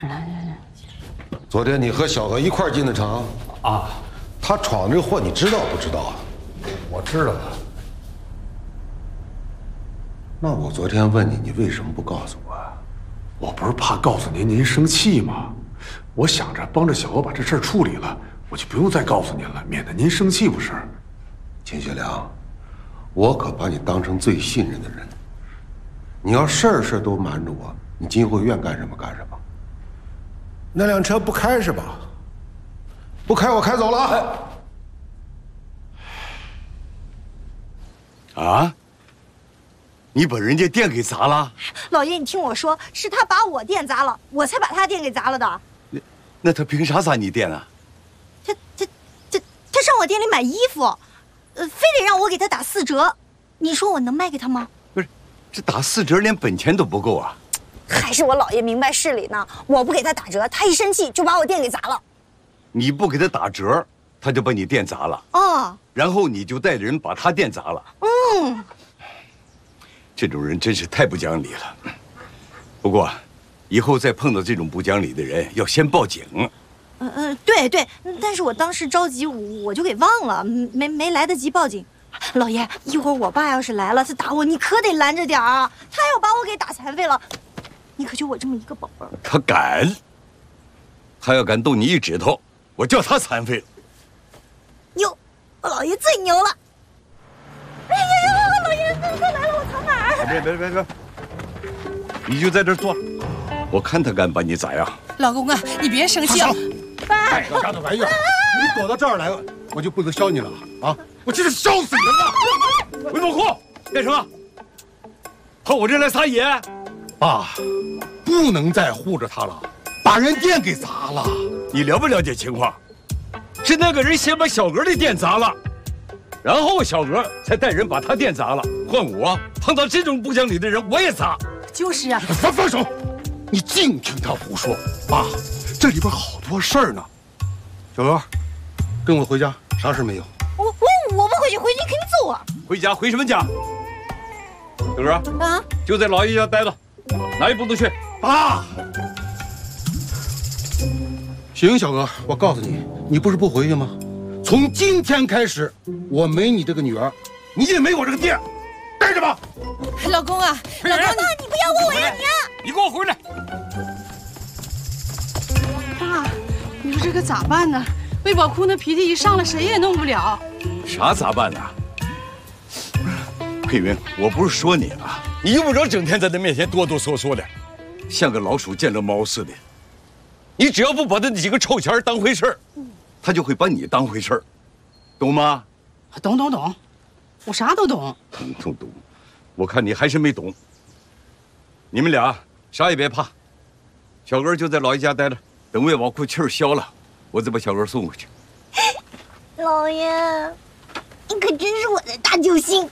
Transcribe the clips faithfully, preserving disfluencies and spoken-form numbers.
来来来， 昨天你和小娥一块儿进的厂啊？ 他闯这祸，你知道不知道啊？ 我知道了。 那我昨天问你，你为什么不告诉我啊？ 我不是怕告诉您您生气吗？我想着帮着小娥把这事儿处理了，我就不用再告诉您了，免得您生气不是？ 秦学良，我可把你当成最信任的人。你要事儿事儿都瞒着我，你今后愿干什么干什么。那辆车不开是吧？不开，我开走了啊！ 啊！你把人家店给砸了？ 老爷，你听我说，是他把我店砸了，我才把他店给砸了的。 那那他凭啥砸你店啊？ 他他他他上我店里买衣服，呃，非得让我给他打四折。你说我能卖给他吗？ 不是，这打四折连本钱都不够啊！ 还是我老爷明白事理呢。我不给他打折，他一生气就把我店给砸了。 你不给他打折，他就把你店砸了。 哦。然后你就带人把他店砸了。 嗯。 这种人真是太不讲理了。不过，以后再碰到这种不讲理的人，要先报警。 嗯嗯，对对，但是我当时着急，我就给忘了，没没来得及报警。老爷，一会儿我爸要是来了，他打我，你可得拦着点啊！他要把我给打残废了，你可就我这么一个宝贝儿。 他敢，他要敢动你一指头，我叫他残废了。 牛，我老爷最牛了！哎呀呀，老爷，他他来了，我藏哪儿？ 别别别别，你就在这儿坐，我看他敢把你咋样。 老公啊，你别生气啊！ 爸， 败家的玩意儿，你躲到这儿来了，我就不能削你了啊！我今天削死你了！ 韦宝库，干什么？跑我这来撒野？ 爸，不能再护着他了，把人店给砸了。 你了不了解情况？是那个人先把小娥的店砸了，然后小娥才带人把他店砸了。换我碰到这种不讲理的人，我也砸。 就是啊， 放放手！你净听他胡说。爸，这里边好多事儿呢。小娥，跟我回家，啥事没有。 我我我不回去，回去肯定揍我。 回家回什么家？小娥啊， 就在老爷家待着，哪也不能去。 爸，行，小娥，我告诉你，你不是不回去吗？从今天开始，我没你这个女儿，你也没我这个店，待着吧。 老公啊，老公爸，你不要我，我要你啊！ 你给我回来！ 爸，你说这可咋办呢？魏宝库那脾气一上来，谁也弄不了。 啥咋办呢？佩云，我不是说你啊，你用不着整天在他面前哆哆嗦嗦的，像个老鼠见了猫似的。你只要不把他那几个臭钱当回事儿，他就会把你当回事儿，懂吗？ 懂懂懂，我啥都懂。 懂懂懂，我看你还是没懂。你们俩啥也别怕，小娥就在老爷家待着，等魏宝库气儿消了，我再把小娥送回去。 老爷，你可真是我的大救星。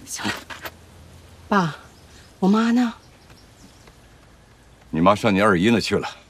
爸，我妈呢？ 你妈上你二姨那去了。